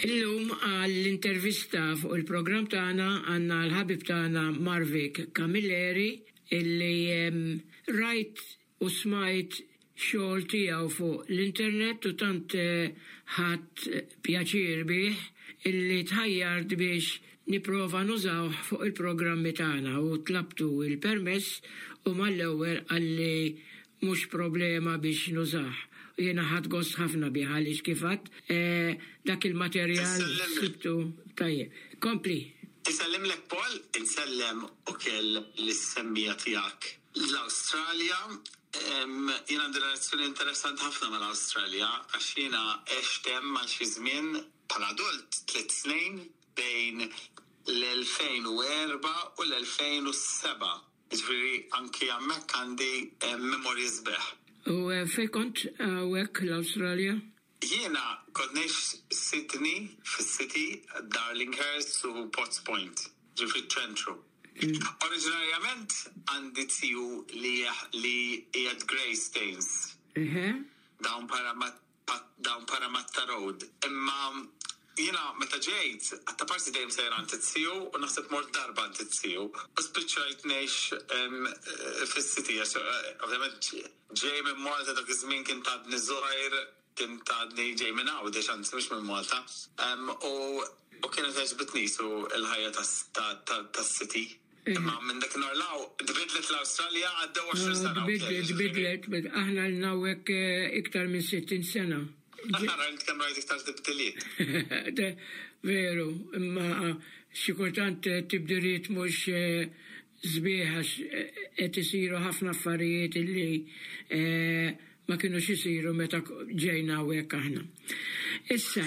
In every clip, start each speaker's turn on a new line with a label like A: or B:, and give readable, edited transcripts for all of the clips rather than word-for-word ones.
A: Illum għall-intervista fuq il-programm tagħna għandna l-ħabib tagħna Marvik Camilleri illi rajt u smajt xogħol tiegħu fuq l-internet u tant ħadd pjaċir bih illi tħajjart biex nipprova nużaw fuq il-programmi tagħna u tlabtu il-permess u mal-ewwel għalli mhux problema biex nużah. Jena ħad gost ħafna biħa li xkifat dak il-materjal sibtu tajjeb. Kompli.
B: Insellem lek Paul, insellem u kell l-semmija tijak. L-Australia, jena għandu relazzjoni interessant ħafna mal-Australia, għax jena eċtem ma' xizmin pal-adult 3 snin bejn l-2004 u l-2007. Ġviri anki għammek għandi memori zbeħ.
A: U fej kont għawek l-Australia?
B: Jiena kodnex Sydney, fil-City, Darlinghurst u Potts Point, ġifri ċentru. Oriġinarjament għandi tiju li jgħad Greystanes. Dawn para Matta Road. Imma jiena meta ġejt, għatta parsi dejjem sejran t-tiju u naħseb mort darba t-tiju. U spiċċajt nex fil-City, ovvijament ġej minn Malta dak iż-żmien kien tadni żgħir, kien tadni ġej minn Għawdex anzi mhux minn Malta. U kienet għeġbitni su l-ħajja tas-City. Imma minn dak norlaw, dbidlet l-Awstralja għaddew 20 sena.
A: Dbidlet, aħna l-nawek iktar minn 60 sena.
B: Aħna kem rajt iktar tibdiliet.
A: Veru, imma xikultant tibdiliet mux zbieħax qed isiru ħafna affarijiet illi ma kienux isiru meta ġejna hawnhekk aħna. Issa.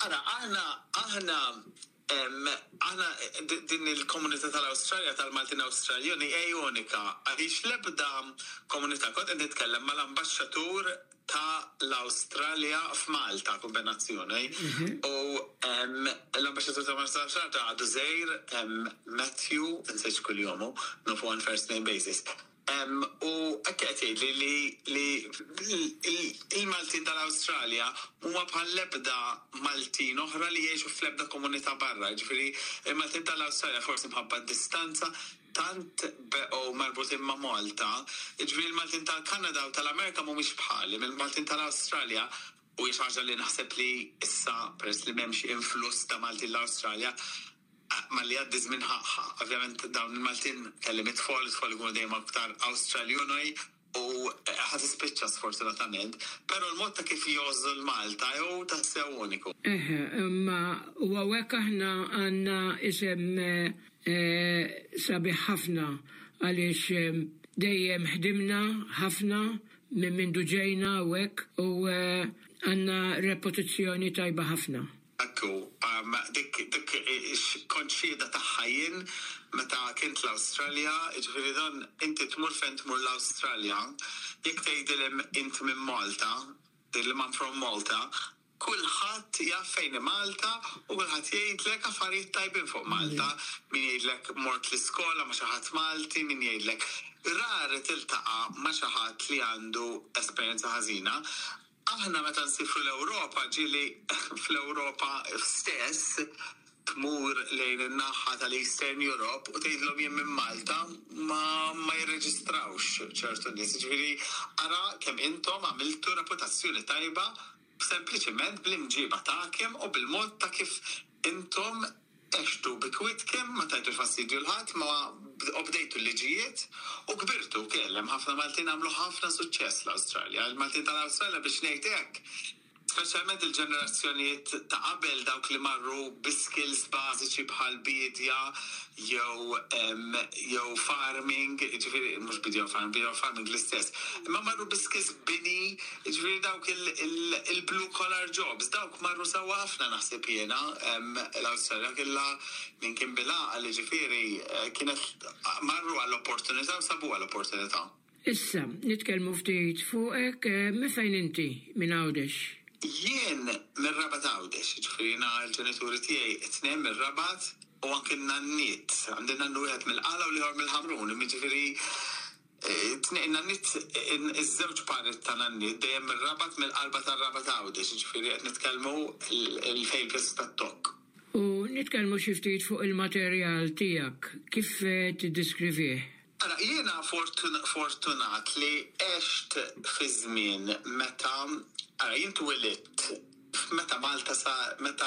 A: Aħna din il-komunità tal-Awstralja tal-Maltin Awstraljani unika għaliex l-ebda komunità kont qed nitkellem mal-ambaxxatur ta' l-Awstralja f'Malta kombinazzjoni u l-ambaxxatur ta' Malta għadu żejr Matthew insejx kuljomu nofu on first name basis. U għakket li il-Maltin tal-Awstralja huma bħal lebda Maltin oħra li jgħixu fl-ebda komunità barra. Ġifieri il-Maltin tal-Awstralja forsi mħabba distanza tant beqgħu marbutin ma' Malta. Ġifieri il-Maltin tal-Kanada u tal-Amerika mhumiex bħali, il-Maltin tal-Awstralja u ħaġa li naħseb li issa peress li m'hemmx influss ta' Maltin l-Awstralja ma li għaddiż minn ħaqħa. Ovvjament dawn il-Maltin kelli it-tfal ikunu dejjem aktar Awstraljuni u ħad ispiċċa sfortunatament, però l-mod ta' kif jożżu l-Malta jew tassew uniku. Ma u hawnhekk aħna għandna isem sabiħ ħafna għaliex dejjem ħdimna ħafna minn mindu ġejna hawnhekk u għandna reputazzjoni tajba ħafna.
B: Dik kont xieda tagħha jien meta kint l-Awstralja, ġifieri dan inti tmur fejn tmur l-Awstralja, jekk tgħidilhom int minn Malta, tgħidilhom I'm from Malta, kulħadd jaf fejn Malta u kulħadd jgħidlek affarijiet tajbin fuq Malta, min jgħidlek mort l-iskola ma' xi ħadd Malti, min jgħidlek rar tiltaqa' ma' xi ħadd li għandu esperjenza ħażina. Aħna meta nsifru l-Ewropa ġieli fl-Ewropa stess tmur lejn in-naħa tal-Eastern Europe u tgħidlhom jien minn Malta ma jirreġistrawx ċertu nies. Ġifieri ara kemm intom għamiltu reputazzjoni tajba sempliċement bl-imġiba tagħkom u bil-mod ta' kif intom eċtu bikwitkem ma tajtu fastidju l-ħadd ma obdejtu l-liġijiet u kbirtu kellem ħafna Maltin għamlu ħafna suċċess l-Awstralja. Il-Maltin tal-Awstralja biex ngħid hekk, speċjalment il-ġenerazzjonijiet ta' qabel dawk li marru bi-skills bażiċi bħal bidja jew farming, ġifieri mhux bidja farming l-istess, imma marru bi-skills bini, ġifieri dawk il-blue collar jobs, dawk marru sewwa ħafna naħseb jiena l-Awstralja kellha min kien bilgħaqal li ġifieri kienet marru għall-opportunità u sabu għall-opportunità.
A: Issa, nitkellmu ftit fuqek, minn fejn inti minn Għawdex?
B: Jien minn Rabat Għawdex, ġifieri l-ġenituri tiegħi it-tnejn minn Rabat u anke n-nanniet, għandi nannu wieħed mill-Qala u liħor mill-Ħamrun, ġifieri
A: iż-żewġ paret ta' nannit dejjem ir-rabat mill-qalba tar-rabat Għawdex, ġifieri qed nitkellmu il-fejbes tat-tokk.
C: U nitkellmu xi ftit fuq il-materjal tiegħek, kif tiddiskrivih?
A: Ara, jiena fortunat li għext fi żmien meta jien twilidt meta Malta meta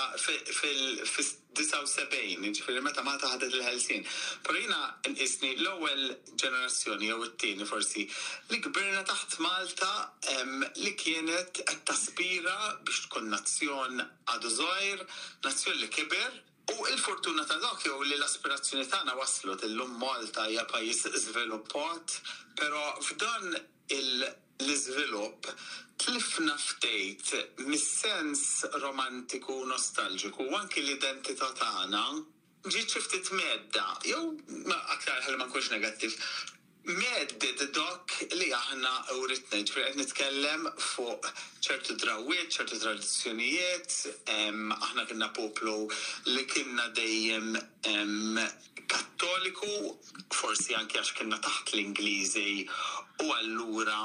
A: fil-79, ġifieri meta Malta ħadet il-ħelsien. Però jiena nqisni l-ewwel ġenerazzjoni jew it-tieni forsi li kbirna taħt Malta li kienet qed taspira biex tkun nazzjon għadu żgħir, nazzjon li kiber. U il-fortuna ta' dak jew li l-aspirazzjoni tagħna waslu illum Malta hija pajjiż żviluppat, però f'dan l-iżvilupp tlifna ftit mis-sens romantiku u nostalġiku u anki l-identità tagħna ġiet xi ftit medda, jew aktar ħalli ma nkunx negattiv. Medded dak li aħna uritna, ġifieri qed nitkellem fuq ċertu drawwiet, ċertu tradizzjonijiet, aħna kienna poplu li kienna dejjem kattoliku, forsi anke għax kienna taħt l-Ingliżi u allura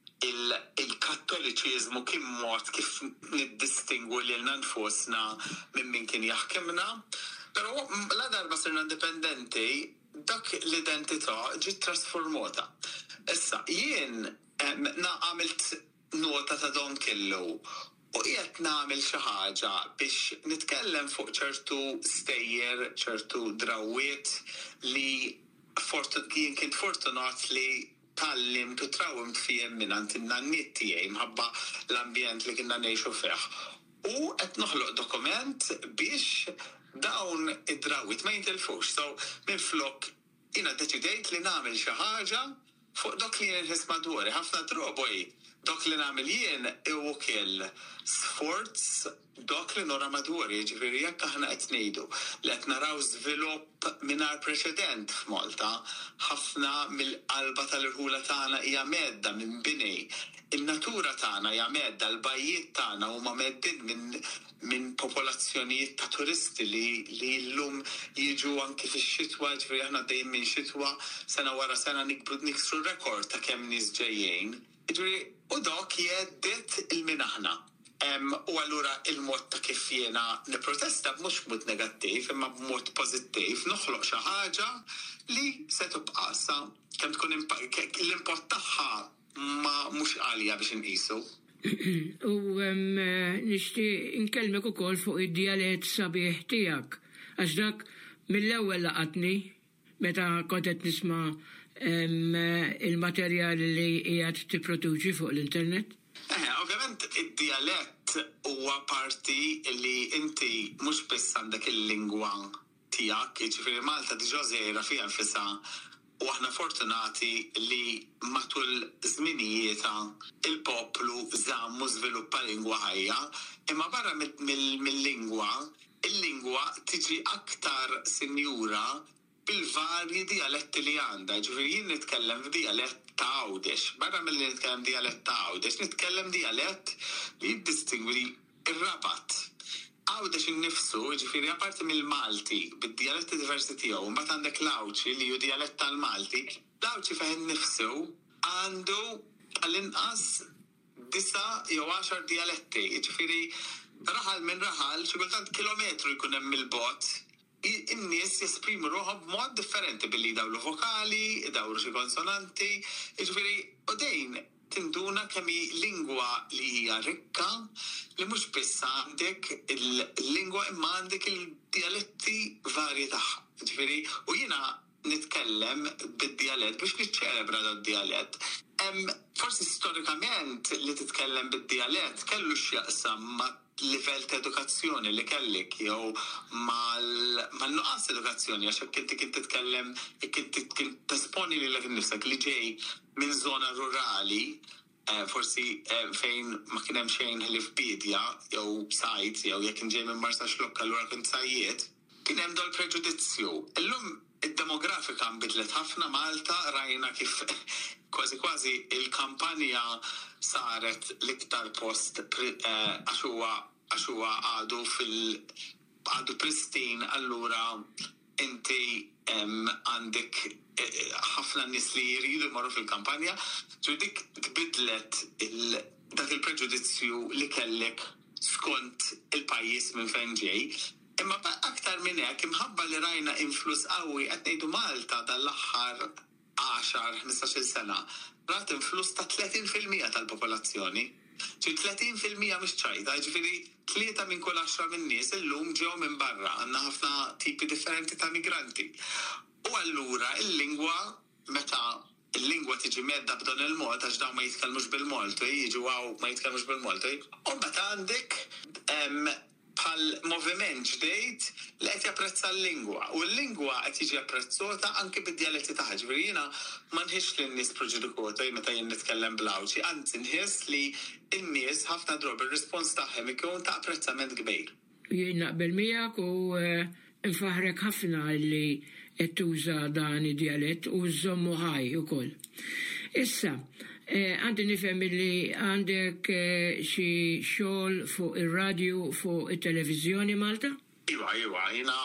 A: il-kattoliċiżmu kien mod kif niddistingwu lilna nfusna minn min kien jaħkimna, però la darba sirna indipendenti dak l-identità ġiet trasformata. Issa, jien għamilt nota ta' don kellu u qiegħed nagħmel xi ħaġa biex nitkellem fuq ċertu stejjer, ċertu drawwiet li jien kien fortunat li tallimt u trawwimt fihom mingħand in-nannit tiegħi minħabba l-ambjent li kienna ngħixu fih. U qed noħloq dokument biex dawn id-drawwiet ma jintilfux. So, minflok jiena deċidejt li nagħmel xi ħaġa fuq dak li jien inħiss madwari. Ħafna droboj dak li nagħmel jien ukoll sforz dak li nora madwari, ġifieri jekk aħna qed ngħidu li qed naraw żvilupp mingħajr preċedent f'Malta, ħafna mill-qalba tal-irħula tagħna hija medda minn bini. In-natura tagħna hija medda, l-bajjiet tagħna huma meddin minn popolazzjonijiet ta' turisti li llum jiġu anke fix-xitwa, ġifieri aħna dejjem minn xitwa sena wara sena niksru rekord ta' kemm nies ġejjin. Ġifieri u dak jeddet il-min aħna. U allura il-mod ta' kif jiena nipprotesta mhux b'mod negattiv imma b'mod pożittiv noħloq xi ħaġa li se tibqa' sa kemm tkun l-import tagħha ma mhux għalija biex inqisu.
C: U nixtieq inkellmek ukoll fuq id-dialett sabiħ tiegħek għax dak mill-ewwel laqatni meta kont qed nisma' il-materjal li qiegħed tipproduċi fuq l-internet.
A: Ovvjament id-dialett huwa parti li inti mhux biss għandek il-lingwa tiegħek, jiġifieri Malta diġà żgħira fiha nfisha u aħna fortunati li matul żminijieta il-poplu żammu żviluppa lingwa ħajja, imma barra mill-lingwa, il-lingwa tiġi aktar sinjura bil-varji dialetti li għandha, ġifieri jien nitkellem f'dialett ta' Għawdex, barra mill-li nitkellem dialett ta' Għawdex, nitkellem dialett li jiddistingwi ir-rabat. Għawdex innifsu, ġifieri apparti mill-Malti, bid-dialetti diversi tiegħu, mbagħad għandek l-Awċi li hu dialett tal-Malti, l-Awċi fih innifsu għandu għall-inqas 9 jew 10 dialetti, ġifieri raħal minn raħal, xi kultant kilometru jkun hemm il-bot, in-nies jesprimu ruħhom b'mod differenti billi dawlu vokali, dawlu xi konsonanti, jiġifieri u dejn tinduna kemm hi lingwa li hija rikka li mhux biss għandek il-lingwa imma għandek il-dialetti varji tagħha. Jiġifieri u jiena nitkellem bid-dialett biex niċċelebra dal-dialett. Forsi storikament li titkellem bid-dialett kellu x'jaqsam ma' livell ta' edukazzjoni li kellik jew mal-nuqqas edukazzjoni għax inti kien titkellem kien tesponi lilek innifsek li ġej minn żona rurali forsi fejn ma kien hemm xejn ħlief bidja jew sajt jew jekk ġej minn Marsa Xlokka allura kien sajjiet, kien hemm dol preġudizzju. Illum id-demografika nbidlet ħafna Malta rajna kif kważi il-kampanja saret l-iktar post għax huwa għadu pristin allura inti għandek ħafna nies li jridu jmorru fil-kampanja, dik tbidlet dak il-preġudizzju li kellek skont il-pajjiż minn fejn ġej. Imma aktar minn hekk imħabba li rajna influss qawwi qed ngħidu Malta dal-aħħar 10-15 sena rat influss ta' 30% tal-popolazzjoni. 30% mhix ċajta, ġifieri 3 minn kull 10 min-nies illum ġew minn barra, għandna ħafna tipi differenti ta' migranti. U allura il-lingwa meta il-lingwa tiġi medda b'dan il-mod għax dawn ma jitkellmux bil-Malti, jiġu għaw ma jitkellmux bil-Malti, u meta għandek bħal moviment ġdejt li qed japprezza l-lingwa. U l-lingwa qed jiġi apprezzata anke bid-dialetti tagħha. Ġifieri jiena ma nħissx li n-nies proġudikati meta jien nitkellem bl-Awċi, anzi nħiss li n-nies ħafna drabi ir-rispons tagħhom ikun ta' apprezzament kbir.
C: Jien naqbel miegħek u nfaħrek ħafna li qed tuża dan id-dialett u żommu ħaj ukoll. Issa, għandi nifhem li għandek xi xogħol fuq ir-radju fuq it-televiżjoni Malta?
A: Iva, jiena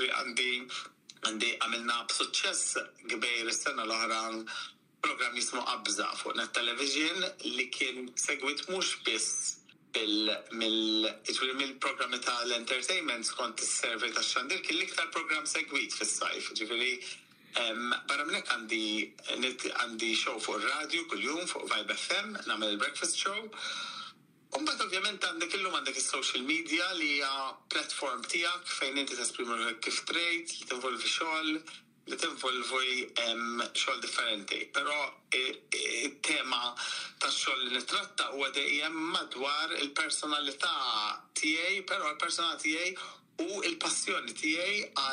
A: għandi għamilna b'suċċess kbir is-sena l-oħra program jismu Qabża fuq net television li kien segwit mhux biss mill-programmi tal-entertainment skont is-servej tax-xandir kien l-iktar program segwit fis-sajf. Ġifieri barra minn hekk għandi show fuq ir-radju kuljum fuq Vibe FM, nagħmel il-breakfast show. U mbagħad ovvjament għandek is-social media li hija platform tiegħek fejn inti tesprimu kif trejt, li tinvolvi xogħol, li tinvolvi xogħol differenti. Però it-tema tax-xogħol li nittratta huwa dejjem madwar il-personalità tiegħi, però l-personalità tiegħi u l-passjoni tiegħi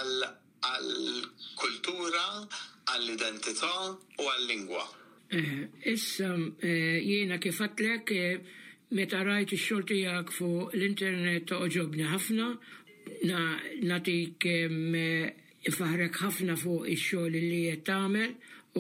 A: għall-kultura, għall-identità u għall-lingwa.
C: Issa jiena kif għatlek meta rajt ix-xogħol tiegħek fuq l-internet oġobni ħafna, natik faħrek ħafna fuq ix-xogħol li qed tagħmel u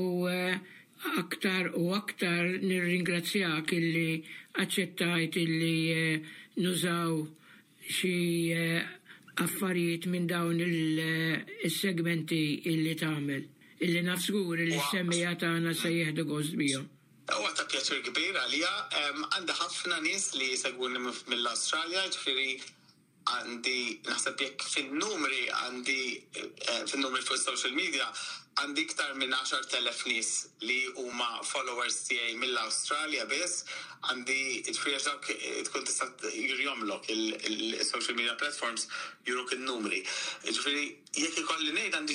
C: aktar nirringrazzjak illi aċċettajt illi nużaw xi affarijiet minn dawn il-segmenti illi tagħmel, illi nafsgur illi s-semmija tagħna se jieħdu gost bihom.
A: Huwa ta' pjaċir kbir għalija, għandha ħafna nies li jsegwuni mill-Awstralja, ġifieri għandi naħseb jekk fin-numri fuq social media għandi iktar minn 10,000 nies li huma followers tiegħi mill-Awstralja biss, għandi ġifieri dawk tkun tista' jurjomlok il-social media platforms juruk in-numri. Ġifieri jekk ikolli ngħid għandi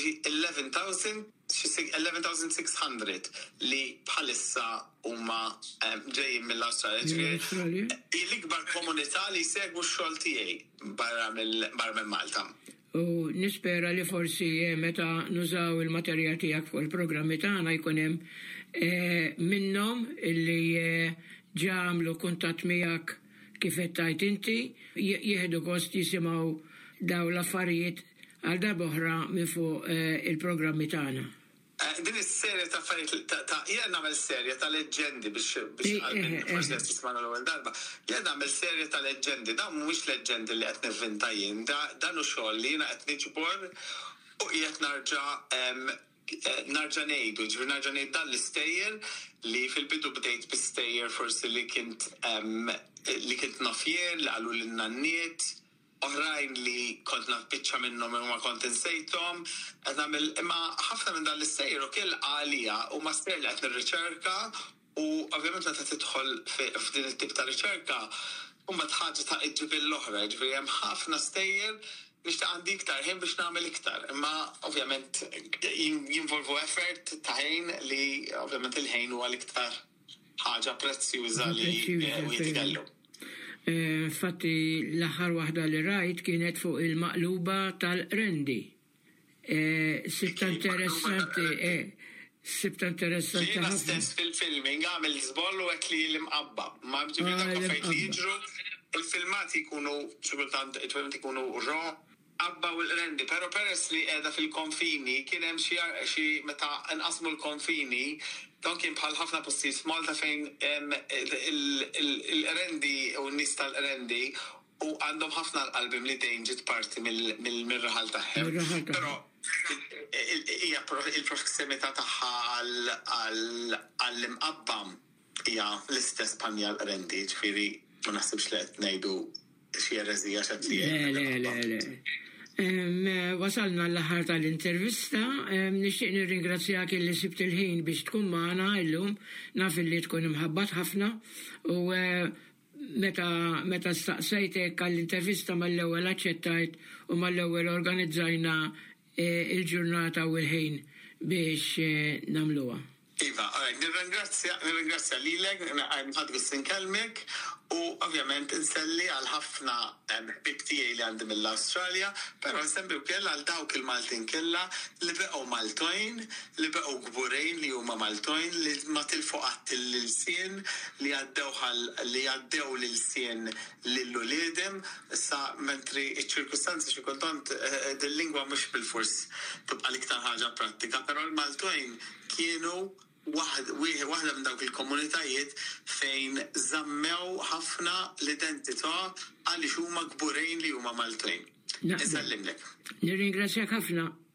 A: 11,600 li bħalissa huma ġejjin mill-Awstralja. Ġifieri l-ikbar komunità li jsegwu x-xogħol tiegħi barra minn Malta.
C: U nispera li forsi meta nużaw il-materjal tiegħek fuq il-programmi tagħna jkun hemm minnhom illi ġamlu kuntatt miegħek kif qed tgħid inti, jieħdu gost jisimgħu daw l-affarijiet għal darba oħra minn fuq il-programmi tagħna.
A: Din is-serja ta' affarijiet jien nagħmel serja ta' leġendi biex forsi qed tisma'na l-ewwel darba. Jien nagħmel serja ta' leġendi, dawn mhumiex leġendi li qed nivvinta jien, dan hu xogħol li jiena qed niġbor u qiegħed narġa' ngħidu, ġifieri narġa' ngħid dan l-istejjer li fil-bidu bdejt bistejjer forsi li kint naf jien li qalu lilna n-niet, oħrajn li kont naf biċċa minnhom imma kont insejthom, imma ħafna minn dan l-istejjer ukoll għalija huma stejjer li qed nirriċerka u ovvjament meta tidħol f'din it-tip ta' riċerka huma ħaġa ta' iġġibil l-oħra, ġifieri hemm ħafna stejjer nixtieq għandi iktar ħin biex nagħmel iktar, imma ovvjament jinvolvu effort ta' ħin li ovvjament il-ħin huwa l-iktar ħaġa prezzjuża li jitkellem.
C: Fatti l-aħħar waħda li rajt kienet fuq il-maqluba tal-rendi. Sibta interessanti
A: Jiena stess fil-filming għamil żboll u hekk li l-imqabba. Ma ġifieri dak affarijiet li jiġru il-filmati jkunu ikunu raw abba u l-rendi, pero peress li qiegħda fil-konfini kien hemm xi meta inqasmu l-konfini dan kien bħal ħafna postijiet f'Malta fejn il-rendi u n-nies tal-rendi u għandhom ħafna l-qalbim li dejn ġit parti mill-raħal taħħem. Pero il-proximità taħħa għall-imqabbam hija l-istess panja l-rendi, ġifieri ma naħsibx li qed ngħidu xi ereżija x'qed li
C: Wasalna l-aħħar tal-intervista, nixtieq nirringrazzjak illi sibt il-ħin biex tkun magħna illum, naf illi tkun imħabbat ħafna u meta staqsejtek għall-intervista mal-ewwel aċċettajt u mal-ewwel organizzajna il-ġurnata u l-ħin biex nagħmluha.
A: Iva, nirringrazzja lilek, nħadgu s-sinkelmek u ovvjament nselli għal ħafna bibtijaj li għandi mill-Australia, pero nsemmi u kella għal dawk il-Maltin kella li beqgħu Maltojn, li beqgħu gburejn li huma Maltojn, li ma tilfu qatt l-sien, li għaddew l-sien lill-uliedem, sa mentri iċ-ċirkustanzi xi kultant dil-lingwa mhux bil-fors tibqa' l-iktar ħaġa prattika, però l-Maltojn kienu waħda minn dawk il-komunitajiet fejn żammew ħafna l-identità għaliex huma gburejn li huma Maltojn. Isellimlek.
C: Nirringrazzjak ħafna.